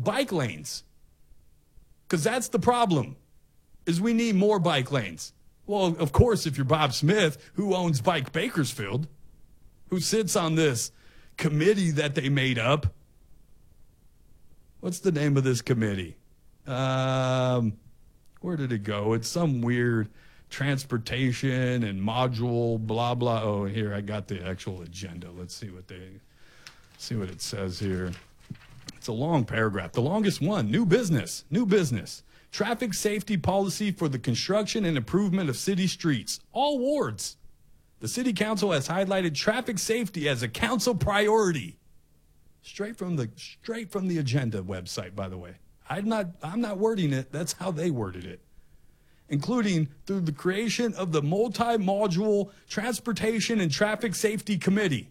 bike lanes. Because that's the problem, is we need more bike lanes. Well, of course, if you're Bob Smith, who owns Bike Bakersfield, who sits on this committee that they made up. What's the name of this committee? Where did it go? It's some weird transportation and module, blah, blah. Oh, here, I got the actual agenda. Let's see what it says here. It's a long paragraph. The longest one, new business. Traffic safety policy for the construction and improvement of city streets, all wards. The city council has highlighted traffic safety as a council priority. Straight from the agenda website, by the way. I'm not wording it. That's how they worded it. Including through the creation of the multi-module Transportation and Traffic Safety Committee.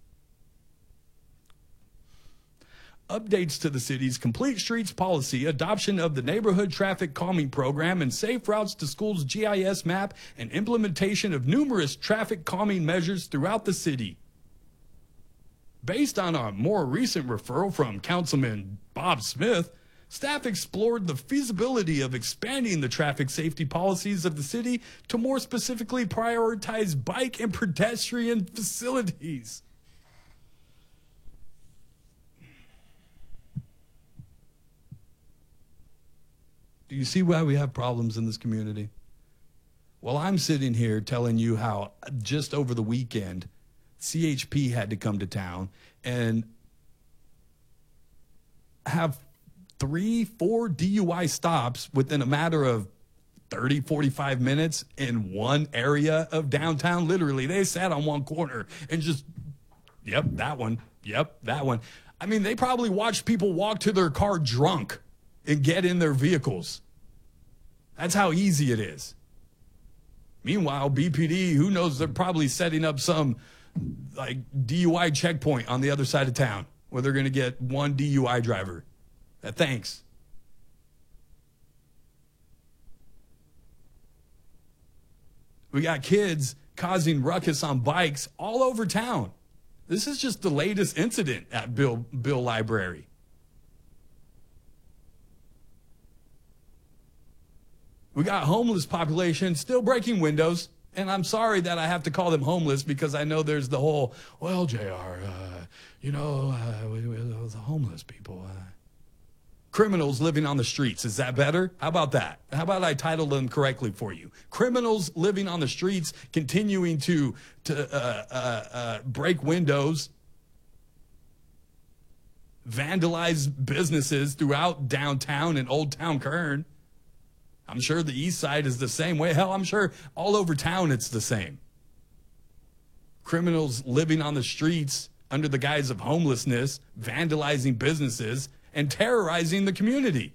Updates to the city's Complete Streets policy, adoption of the Neighborhood Traffic Calming Program, and Safe Routes to Schools GIS map, and implementation of numerous traffic calming measures throughout the city. Based on a more recent referral from Councilman Bob Smith, staff explored the feasibility of expanding the traffic safety policies of the city to more specifically prioritize bike and pedestrian facilities. Do you see why we have problems in this community? Well, I'm sitting here telling you how just over the weekend, CHP had to come to town and have 3-4 DUI stops within a matter of 30, 45 minutes in one area of downtown. Literally, they sat on one corner and just, yep, that one. I mean, they probably watched people walk to their car drunk and get in their vehicles. That's how easy it is. Meanwhile, BPD, who knows, they're probably setting up some like DUI checkpoint on the other side of town where they're going to get one DUI driver. Thanks. We got kids causing ruckus on bikes all over town. This is just the latest incident at Bill Library. We got homeless population still breaking windows. And I'm sorry that I have to call them homeless because I know there's the whole, well, JR, the homeless people. Criminals living on the streets. Is that better? How about that? How about I title them correctly for you? Criminals living on the streets, continuing to break windows, vandalize businesses throughout downtown and Old Town Kern. I'm sure the east side is the same way. Hell, I'm sure all over town it's the same. Criminals living on the streets under the guise of homelessness, vandalizing businesses, and terrorizing the community.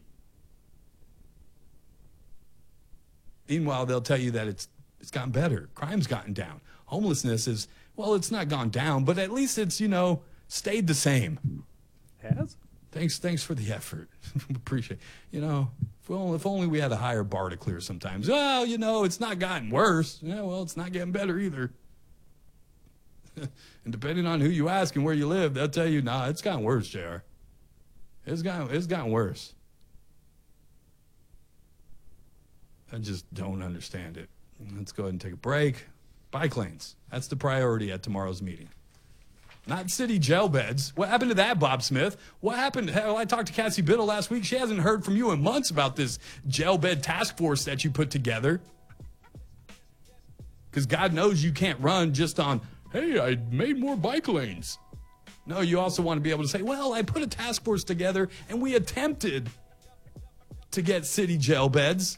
Meanwhile, they'll tell you that it's gotten better. Crime's gotten down. Homelessness is, well, it's not gone down, but at least it's, stayed the same. Has? Thanks for the effort. Appreciate it. If only we had a higher bar to clear sometimes. Well, it's not gotten worse. Yeah, well, it's not getting better either. And depending on who you ask and where you live, they'll tell you, nah, it's gotten worse, JR. It's gotten worse. I just don't understand it. Let's go ahead and take a break. Bike lanes. That's the priority at tomorrow's meeting. Not city jail beds. What happened to that, Bob Smith? What happened? Hell, I talked to Cassie Biddle last week. She hasn't heard from you in months about this jail bed task force that you put together. Because God knows you can't run just on, hey, I made more bike lanes. No, you also want to be able to say, well, I put a task force together and we attempted to get city jail beds.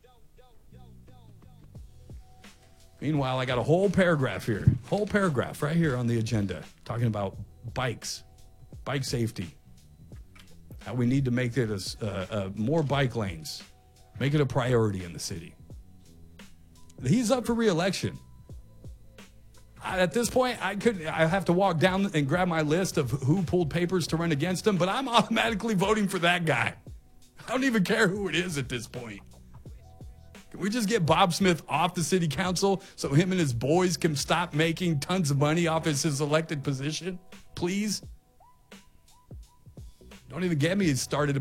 Meanwhile, I got a whole paragraph right here on the agenda, talking about bikes, bike safety, how we need to make it more bike lanes, make it a priority in the city. He's up for re-election. At this point, I have to walk down and grab my list of who pulled papers to run against him, but I'm automatically voting for that guy. I don't even care who it is at this point. Can we just get Bob Smith off the city council so him and his boys can stop making tons of money off his elected position? Please? Don't even get me started